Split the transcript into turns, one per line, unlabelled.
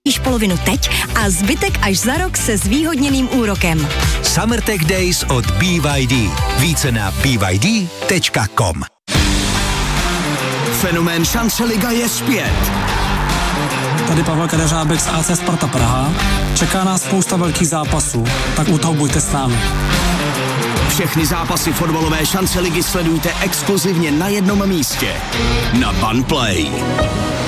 zaplatíš polovinu teď a zbytek až za rok se zvýhodněným úrokem.
Summertech Days od BYD. Více na byd.com.
Fenomén Šance Liga je zpět.
Tady Pavel Kadeřábek z AC Sparta Praha. Čeká nás spousta velkých zápasů, tak u toho buďte s námi.
Všechny zápasy fotbalové Šance Ligy sledujte exkluzivně na jednom místě. Na Banplay.